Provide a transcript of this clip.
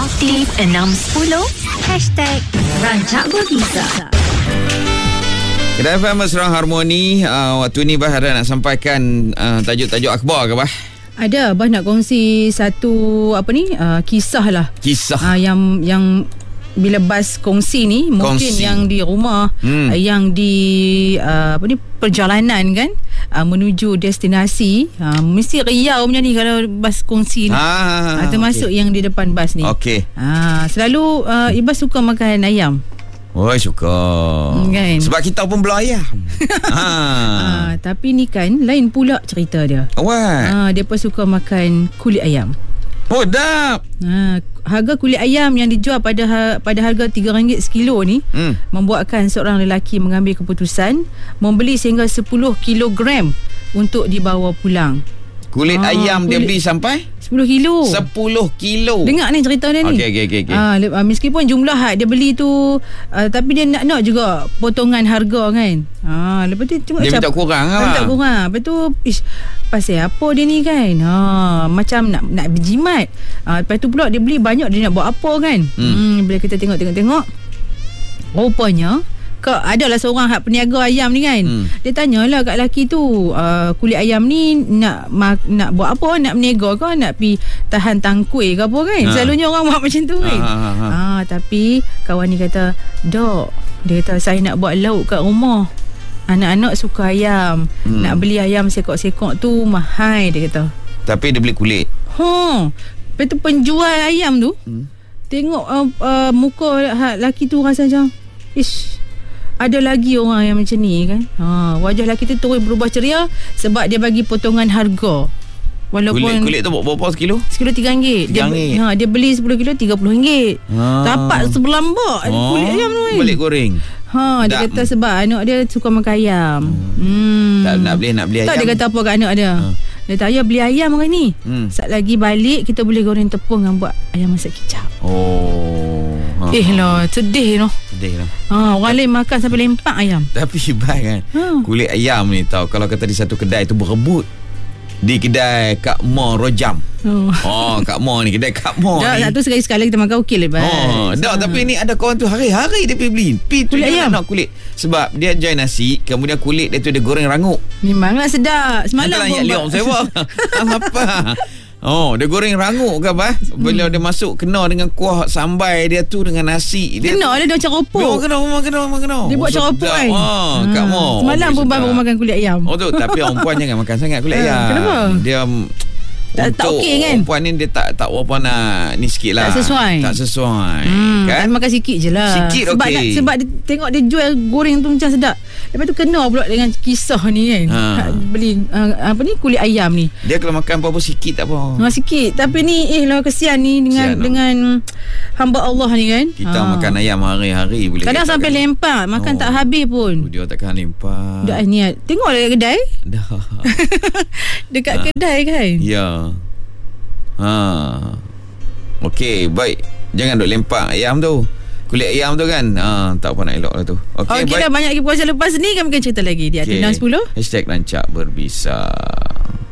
Aktif 610 #Rancak Berbisa. Kedai FM Mesra Harmoni. Waktu ni Bah ada nak sampaikan tajuk-tajuk akhbar ke Bah? Ada, Abah nak kongsi satu kisah lah. Kisah yang bila bas kongsi ni mungkin yang di rumah, yang di perjalanan kan, menuju destinasi, mesti riau punya ni kalau bas kongsi ni. Termasuk yang di depan bas ni. Selalu Ibas suka makan ayam. Oh, suka kan? Sebab kita pun belah ayam. Tapi ni kan lain pula cerita dia. Dia pun suka makan kulit ayam. Oh, dah. Harga kulit ayam yang dijual pada harga RM3 sekilo ni membuatkan seorang lelaki mengambil keputusan membeli sehingga 10 kilogram untuk dibawa pulang. Kulit ayam dia beli sampai 10 kilo. 10 kilo. Dengar ni cerita dia ni. Okey. Meskipun jumlah dia beli tu, tapi dia nak juga potongan harga kan. Lepas tu tengok dia minta kurang lah. Minta kurang. Lepas tu pasal apa dia ni kan? Macam nak berjimat. Lepas tu pula dia beli banyak, dia nak buat apa kan? Bila kita tengok rupanya adalah seorang peniaga ayam ni kan. Dia tanyalah kat lelaki tu, kulit ayam ni nak buat apa? Nak berniaga ke? Nak pergi tahan tangkui ke apa kan? Selalunya orang buat macam tu kan. Tapi kawan ni kata, "Dok," dia kata, "saya nak buat lauk kat rumah. Anak-anak suka ayam. Nak beli ayam sekok-sekok tu mahal," dia kata. Tapi dia beli kulit. Lepas tu penjual ayam tu tengok muka lelaki tu rasa macam, ada lagi orang yang macam ni kan. Wajah lelaki tu terus berubah ceria sebab dia bagi potongan harga. Walaupun kulit tu berapa sekilo? Sekilo RM3. Dia beli 10 kilo RM30. Tapak sebelambak kulit ayam tu kan. Balik goreng. Dia kata sebab anak dia suka makan ayam. Tak nak beli ayam. Tak, dia kata apa kat anak dia? Dia kata, "Ayah beli ayam hari ni. Sat lagi balik kita boleh goreng tepung dan buat ayam masak kicap." Sedih noh. Orang lain makan sampai lempak ayam. Tapi baik kan. Kulit ayam ni tahu, kalau kata di satu kedai tu berebut. Di kedai Kak Mo Rojam. Kak Mo ni, kedai Kak Mo ni. Satu sekali kita makan okey lepas. Tapi ni ada kawan tu hari-hari dia pergi beli. Kulit ayam. Nak kulit. Sebab dia join nasi, kemudian kulit dia tu dia goreng rangup. Memanglah sedap. Semalam pun liok sewa. Apa? Dia goreng rangup ke apa? Bila dia masuk kena dengan kuah sambai dia tu dengan nasi dia. Kena dia macam ropok. Kena. Dia buat macam ropok kan. Kak Mo. Semalam pun baru makan kulit ayam. Tu tapi orang puan jangan makan sangat kulit ayam. Kenapa? Dia tak okey kan? Perempuan ni dia tak berapa nak ni sikit lah. Tak sesuai kan? Makan sikit je lah. Sikit okey. Sebab dia tengok dia jual goreng tu macam sedap. Lepas tu kena pula dengan kisah ni kan. Beli kulit ayam ni. Dia kalau makan apa-apa sikit tak apa. Sikit. Tapi ni kesian ni dengan hamba Allah ni kan. Kita makan ayam hari-hari boleh. Kadang sampai lempak. Makan tak habis pun. Dia takkan lempak. Dah niat. Tengok dekat kedai. Dah. Dekat kedai kan. Ya. Okey, baik. Jangan duk lempak ayam tu. Kulit ayam tu kan. Tak apa nak elok lah tu. Okey, baik. Dah banyak lagi puasa lepas ni. Kami akan cerita lagi di Aktif 610 #Rancak Berbisa.